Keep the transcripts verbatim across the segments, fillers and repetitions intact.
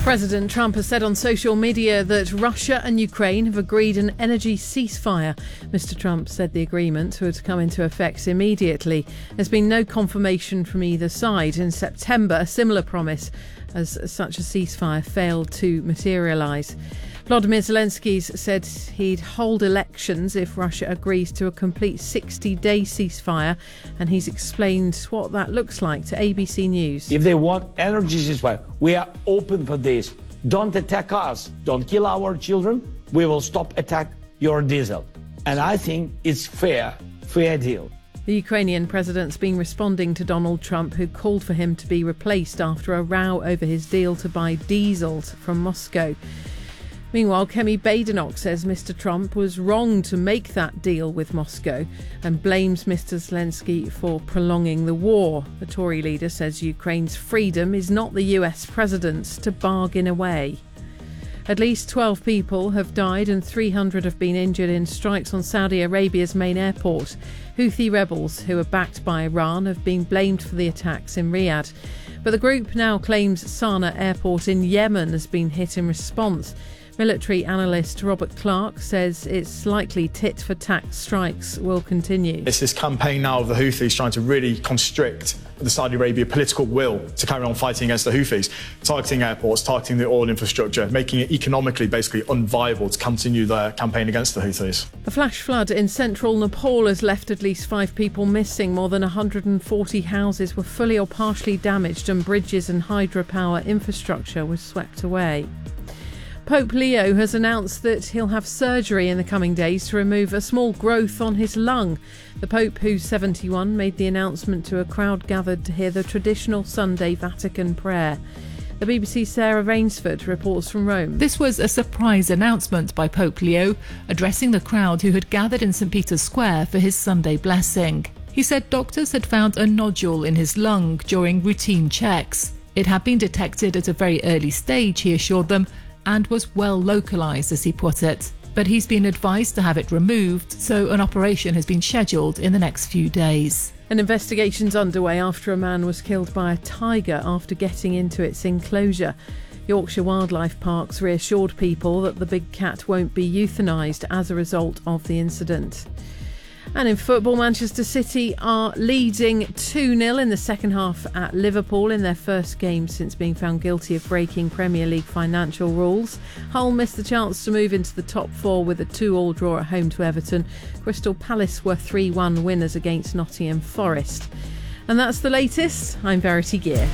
President Trump has said on social media that Russia and Ukraine have agreed an energy ceasefire. Mister Trump said the agreement would come into effect immediately. There's been no confirmation from either side. In September, a similar promise as such a ceasefire failed to materialise. Volodymyr Zelensky said he'd hold elections if Russia agrees to a complete sixty-day ceasefire, and he's explained what that looks like to A B C News. If they want energy ceasefire, we are open for this. Don't attack us. Don't kill our children. We will stop attack your diesel. And I think it's fair, fair deal. The Ukrainian president's been responding to Donald Trump, who called for him to be replaced after a row over his deal to buy diesel from Moscow. Meanwhile, Kemi Badenoch says Mister Trump was wrong to make that deal with Moscow and blames Mister Zelensky for prolonging the war. The Tory leader says Ukraine's freedom is not the U S president's to bargain away. At least twelve people have died and three hundred have been injured in strikes on Saudi Arabia's main airport. Houthi rebels, who are backed by Iran, have been blamed for the attacks in Riyadh. But the group now claims Sana'a Airport in Yemen has been hit in response. Military analyst Robert Clark says it's likely tit-for-tat strikes will continue. It's this campaign now of the Houthis trying to really constrict the Saudi Arabia political will to carry on fighting against the Houthis, targeting airports, targeting the oil infrastructure, making it economically basically unviable to continue their campaign against the Houthis. A flash flood in central Nepal has left at least five people missing. More than one hundred forty houses were fully or partially damaged and bridges and hydropower infrastructure was swept away. Pope Leo has announced that he'll have surgery in the coming days to remove a small growth on his lung. The Pope, who's seventy-one, made the announcement to a crowd gathered to hear the traditional Sunday Vatican prayer. The B B C's Sarah Rainsford reports from Rome. This was a surprise announcement by Pope Leo, addressing the crowd who had gathered in St Peter's Square for his Sunday blessing. He said doctors had found a nodule in his lung during routine checks. It had been detected at a very early stage, he assured them, and was well localised, as he put it. But he's been advised to have it removed, so an operation has been scheduled in the next few days. An investigation's underway after a man was killed by a tiger after getting into its enclosure. Yorkshire Wildlife Parks reassured people that the big cat won't be euthanised as a result of the incident. And in football, Manchester City are leading two nil in the second half at Liverpool in their first game since being found guilty of breaking Premier League financial rules. Hull missed the chance to move into the top four with a two all draw at home to Everton. Crystal Palace were three one winners against Nottingham Forest. And that's the latest. I'm Verity Gear.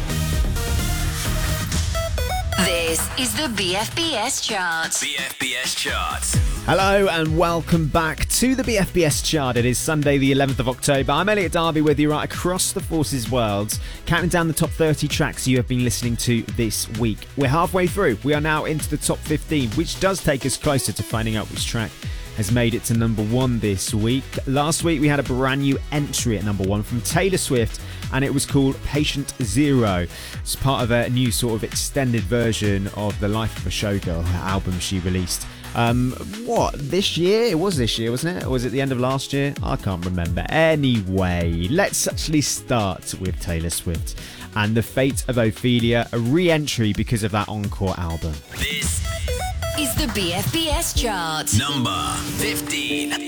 This is the B F B S Chart. B F B S Chart. Hello and welcome back to the B F B S Chart. It is Sunday the eleventh of October. I'm Elliot Darby with you right across the Forces world, counting down the top thirty tracks you have been listening to this week. We're halfway through. We are now into the top fifteen, which does take us closer to finding out which track has made it to number one this week. Last week we had a brand new entry at number one from Taylor Swift, and it was called Patient Zero. It's part of a new sort of extended version of the Life of a Showgirl album she released. Um, what, this year? It was this year, wasn't it? Or was it the end of last year? I can't remember. Anyway, let's actually start with Taylor Swift and The Fate of Ophelia, a re-entry because of that encore album. This is the B F B S Chart. Number fifteen.